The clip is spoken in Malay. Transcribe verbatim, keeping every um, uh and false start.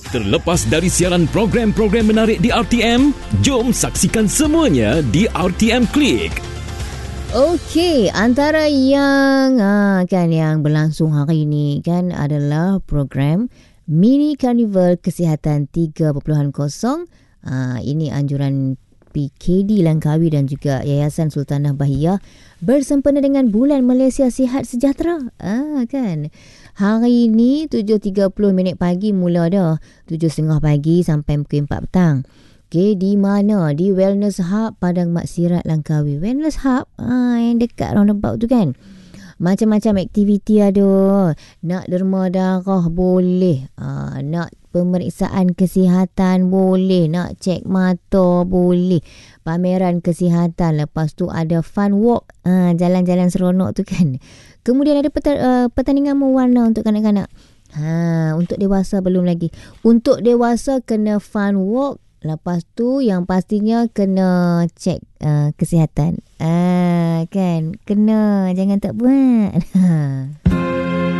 Terlepas dari siaran program-program menarik di R T M, jom saksikan semuanya di R T M Click. Okey, antara yang ah, kan yang berlangsung hari ini kan adalah program Mini Carnival Kesihatan tiga titik kosong. Ah, ini anjuran P K D Langkawi dan juga Yayasan Sultanah Bahiyah bersempena dengan Bulan Malaysia Sihat Sejahtera. Ah, kan. Hari ini tujuh tiga puluh minit pagi mula dah. tujuh tiga puluh pagi sampai pukul empat petang. Okey, di mana? Di Wellness Hub Padang Maksirat Langkawi. Wellness Hub ah, yang dekat roundabout tu kan. Macam-macam aktiviti ada. Nak derma darah boleh. Ah, nak pemeriksaan kesihatan boleh. Nak cek mata boleh. Pameran kesihatan. Lepas tu ada fun walk. Ah, jalan-jalan seronok tu kan. Kemudian ada peta- uh, pertandingan mewarna untuk kanak-kanak. Ha, untuk dewasa belum lagi. Untuk dewasa kena fun walk. Lepas tu yang pastinya kena cek uh, kesihatan. Ah, kan? Kena. Jangan tak buat.